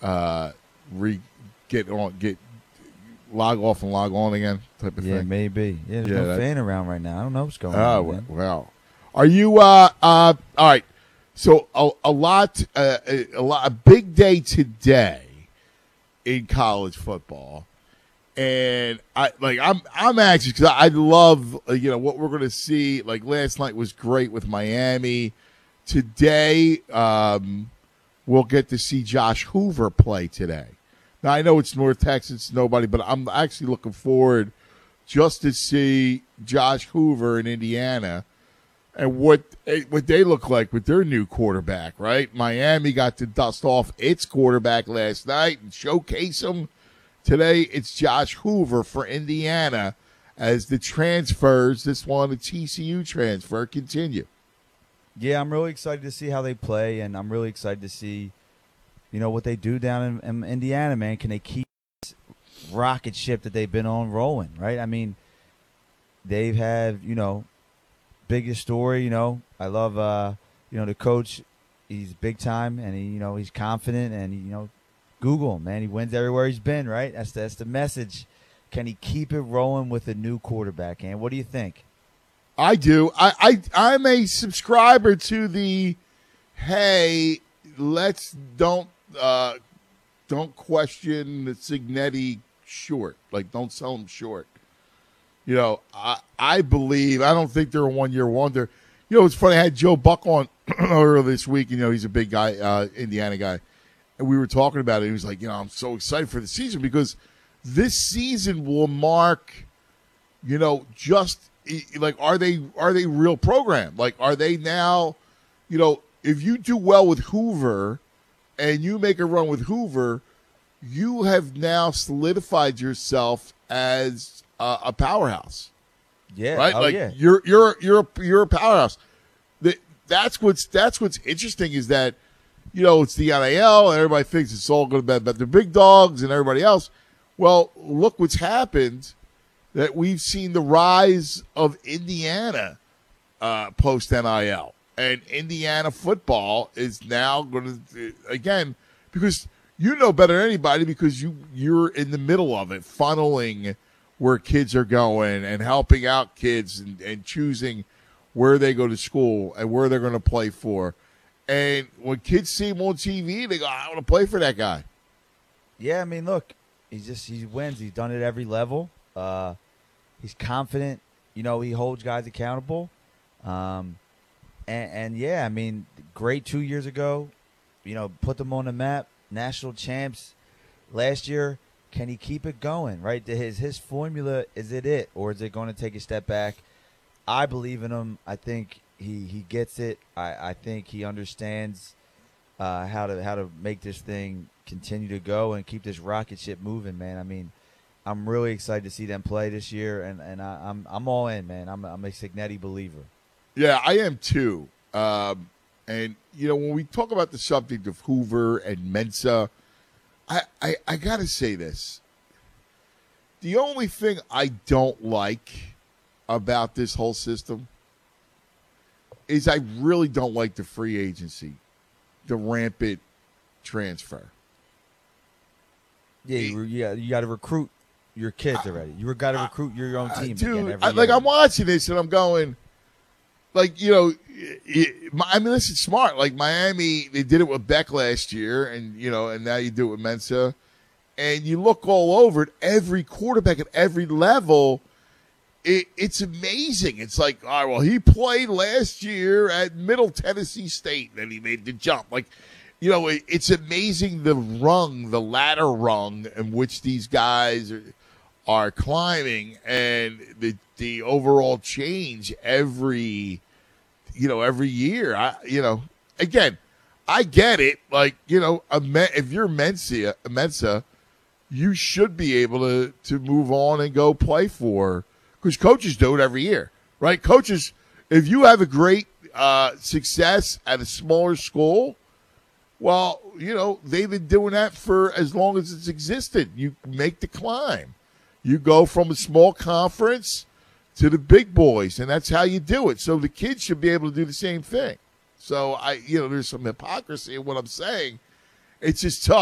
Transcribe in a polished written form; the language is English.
get log off and log on again type of Yeah, thing? maybe. Yeah, there's no fan around right now. I don't know what's going Oh on. Man. well. Are you all right? So a big day today in college football, and I'm anxious because I love what we're going to see. Like last night was great with Miami. Today we'll get to see Josh Hoover play today. Now I know it's North Texas, nobody, but I'm actually looking forward just to see Josh Hoover in Indiana. And what they look like with their new quarterback, right? Miami got to dust off its quarterback last night and showcase him. Today, it's Josh Hoover for Indiana as the transfers, this one, the TCU transfer, continue. Yeah, I'm really excited to see how they play, and I'm really excited to see, what they do down in Indiana, man. Can they keep this rocket ship that they've been on rolling, right? I mean, they've had, biggest story, I love, the coach. He's big time, and he's confident, and Google him, man. He wins everywhere he's been, right? That's the message. Can he keep it rolling with a new quarterback? And what do you think? I do. I'm a subscriber to the hey, let's don't question the Cignetti short. Like, don't sell him short. I believe, I don't think they're a 1 year wonder. It's funny. I had Joe Buck on earlier this week, and, he's a big guy, Indiana guy. And we were talking about it. He was like, I'm so excited for the season because this season will mark, just like, are they real program? Like, are they now, if you do well with Hoover and you make a run with Hoover, you have now solidified yourself as a powerhouse. Yeah, right. Yeah. You're a powerhouse. That's what's interesting is that it's the NIL and everybody thinks it's all going to be about the big dogs and everybody else. Well, look what's happened. That we've seen the rise of Indiana post NIL, and Indiana football is now going to again because better than anybody because you're in the middle of it, funneling where kids are going and helping out kids and choosing where they go to school and where they're going to play for. And when kids see him on TV, they go, I want to play for that guy. Yeah, I mean, look, he wins. He's done it at every level. He's confident. He holds guys accountable. And yeah, I mean, great 2 years ago. Put them on the map. National champs last year. Can he keep it going, right? His formula, is it? Or is it going to take a step back? I believe in him. I think he gets it. I think he understands how to make this thing continue to go and keep this rocket ship moving, man. I mean, I'm really excited to see them play this year, and I'm all in, man. I'm a Cignetti believer. Yeah, I am too. And when we talk about the subject of Hoover and Mensa, I got to say this. The only thing I don't like about this whole system is I really don't like the free agency, the rampant transfer. Yeah, you got to recruit your kids already. You got to recruit your own team. Dude, I'm watching this and I'm going, like, I mean, this is smart. Like Miami, they did it with Beck last year, and and now you do it with Mensa, and you look all over it. Every quarterback at every level, it's amazing. It's like, all right, well, he played last year at Middle Tennessee State, and then he made the jump. Like, it's amazing the ladder rung in which these guys are climbing, and the overall change every year. Again, I get it. Like, if you're Mensa, you should be able to move on and go play for, because coaches do it every year, right? Coaches, if you have a great success at a smaller school, well, they've been doing that for as long as it's existed. You make the climb. You go from a small conference to the big boys, and that's how you do it. So the kids should be able to do the same thing. So there's some hypocrisy in what I'm saying. It's just tough.